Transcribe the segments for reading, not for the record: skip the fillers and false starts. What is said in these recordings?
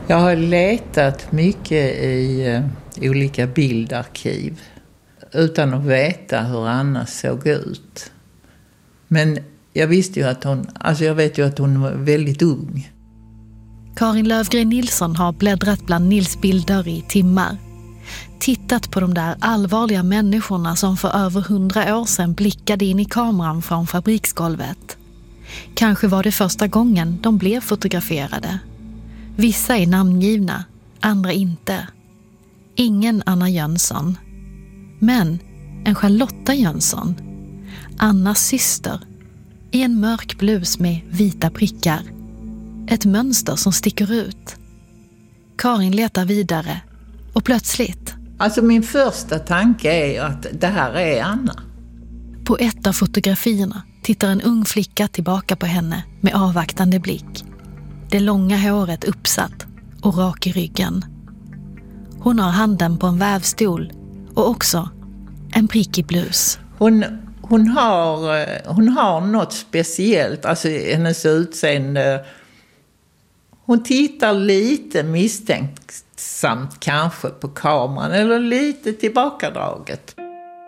Jag har letat mycket i olika bildarkiv utan att veta hur Anna såg ut. Men jag visste ju jag vet ju att hon var väldigt ung. Karin Löfgren Nilsson har bläddrat bland Nils bilder i timmar. Tittat på de där allvarliga människorna som för över 100 år sedan blickade in i kameran från fabriksgolvet. Kanske var det första gången de blev fotograferade. Vissa är namngivna, andra inte. Ingen Anna Jönsson. Men en Charlotta Jönsson. Annas syster. I en mörk blus med vita prickar. Ett mönster som sticker ut. Karin letar vidare. Och plötsligt... Alltså min första tanke är att det här är Anna. På ett av fotografierna tittar en ung flicka tillbaka på henne med avvaktande blick. Det långa håret uppsatt och rak i ryggen. Hon har handen på en vävstol och också en prickig blus. Hon har något speciellt, alltså hennes utseende. Hon tittar lite misstänksamt kanske på kameran eller lite tillbakadraget.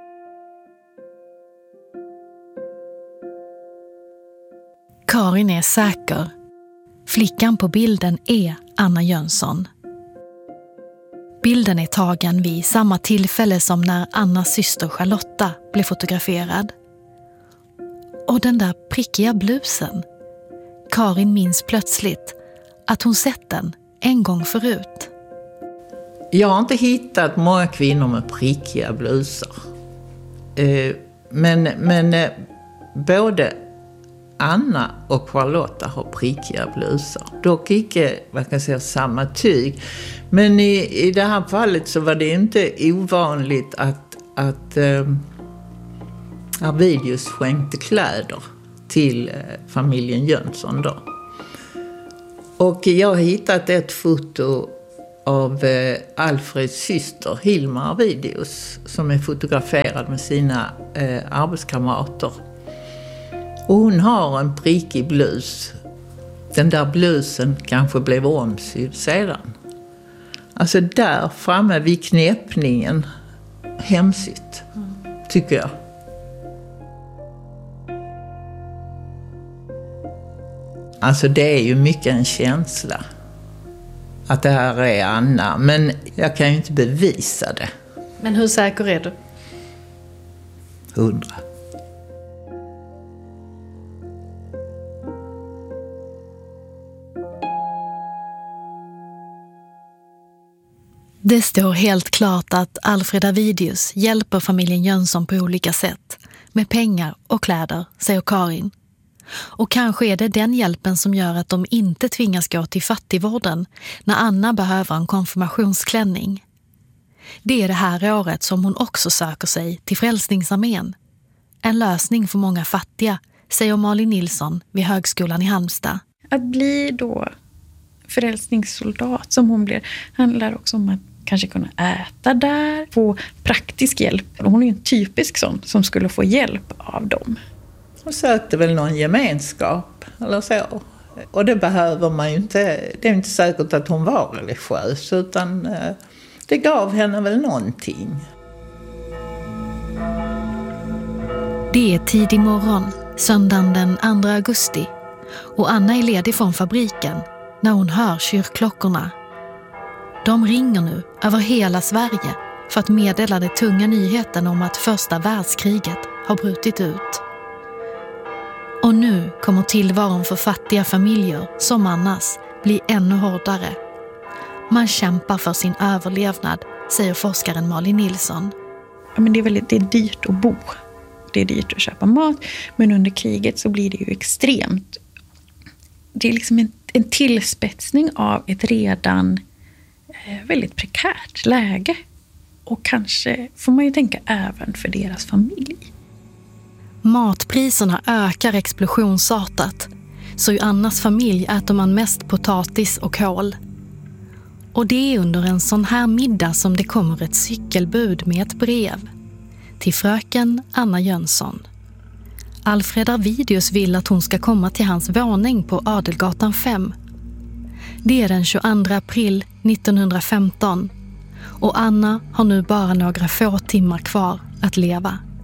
Karin är säker. Flickan på bilden är Anna Jönsson. Bilden är tagen vid samma tillfälle som när Annas syster Charlotta blev fotograferad. Och den där prickiga blusen. Karin minns plötsligt att hon sett den en gång förut. Jag har inte hittat många kvinnor med prickiga blusar. Men både Anna och Charlotta har prickiga blusar. Dock inte, samma tyg. Men i det här fallet så var det inte ovanligt att Arvidius skänkte kläder till familjen Jönsson då. Och jag har hittat ett foto av Alfreds syster Hilma Arvidius som är fotograferad med sina arbetskamrater. Och hon har en prickig blus. Den där blusen kanske blev omsydd sedan. Alltså där framme vid knäppningen, hemsytt, tycker jag. Alltså det är ju mycket en känsla att det här är Anna. Men jag kan ju inte bevisa det. Men hur säker är du? 100. Det står helt klart att Alfred Arvidius hjälper familjen Jönsson på olika sätt. Med pengar och kläder, säger Karin. Och kanske är det den hjälpen som gör att de inte tvingas gå till fattigvården när Anna behöver en konfirmationsklänning. Det är det här året som hon också söker sig till Frälsningsarmén. En lösning för många fattiga, säger Malin Nilsson vid Högskolan i Halmstad. Att bli då frälsningssoldat som hon blir handlar också om att kanske kunna äta där, få praktisk hjälp. Hon är ju en typisk sån som skulle få hjälp av dem. Och sökte väl någon gemenskap eller så. Och det behöver man ju inte. Det är inte säkert att hon var religiös, utan det gav henne väl någonting. Det är tidig morgon, söndagen den 2 augusti. Och Anna är ledig från fabriken när hon hör kyrkklockorna. De ringer nu över hela Sverige för att meddela den tunga nyheten om att första världskriget har brutit ut. Och nu kommer tillvaron för fattiga familjer som Annas bli ännu hårdare. Man kämpar för sin överlevnad, säger forskaren Malin Nilsson. Ja, men det är dyrt att bo. Det är dyrt att köpa mat. Men under kriget så blir det ju extremt. Det är liksom en tillspetsning av ett redan väldigt prekärt läge. Och kanske får man ju tänka även för deras familj. Matpriserna ökar explosionsartat. Så i Annas familj äter man mest potatis och kål. Och det är under en sån här middag som det kommer ett cykelbud med ett brev. Till fröken Anna Jönsson. Alfred Arvidius vill att hon ska komma till hans våning på Adelgatan 5. Det är den 22 april 1915 och Anna har nu bara några få timmar kvar att leva.